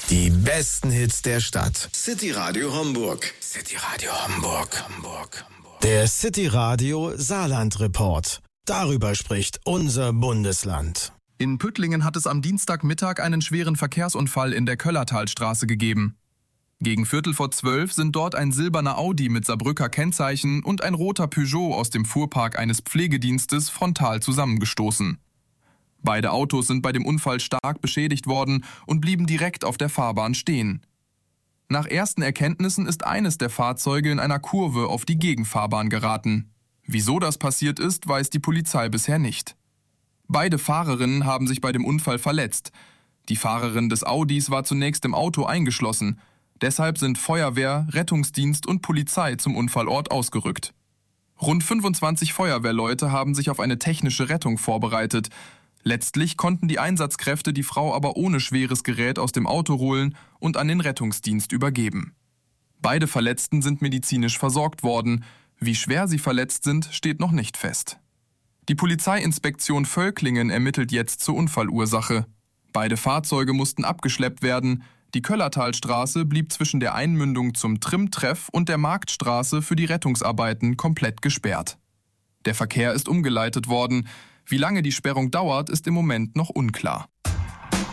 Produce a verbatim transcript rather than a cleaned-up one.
Die besten Hits der Stadt. City Radio Homburg. City Radio Homburg. Hamburg. Der City Radio Saarland Report. Darüber spricht unser Bundesland. In Püttlingen hat es am Dienstagmittag einen schweren Verkehrsunfall in der Köllertalstraße gegeben. Gegen Viertel vor zwölf sind dort ein silberner Audi mit Saarbrücker Kennzeichen und ein roter Peugeot aus dem Fuhrpark eines Pflegedienstes frontal zusammengestoßen. Beide Autos sind bei dem Unfall stark beschädigt worden und blieben direkt auf der Fahrbahn stehen. Nach ersten Erkenntnissen ist eines der Fahrzeuge in einer Kurve auf die Gegenfahrbahn geraten. Wieso das passiert ist, weiß die Polizei bisher nicht. Beide Fahrerinnen haben sich bei dem Unfall verletzt. Die Fahrerin des Audis war zunächst im Auto eingeschlossen. Deshalb sind Feuerwehr, Rettungsdienst und Polizei zum Unfallort ausgerückt. Rund fünfundzwanzig Feuerwehrleute haben sich auf eine technische Rettung vorbereitet. Letztlich konnten die Einsatzkräfte die Frau aber ohne schweres Gerät aus dem Auto holen und an den Rettungsdienst übergeben. Beide Verletzten sind medizinisch versorgt worden. Wie schwer sie verletzt sind, steht noch nicht fest. Die Polizeiinspektion Völklingen ermittelt jetzt zur Unfallursache. Beide Fahrzeuge mussten abgeschleppt werden. Die Köllertalstraße blieb zwischen der Einmündung zum Trimm-Treff und der Marktstraße für die Rettungsarbeiten komplett gesperrt. Der Verkehr ist umgeleitet worden. Wie lange die Sperrung dauert, ist im Moment noch unklar.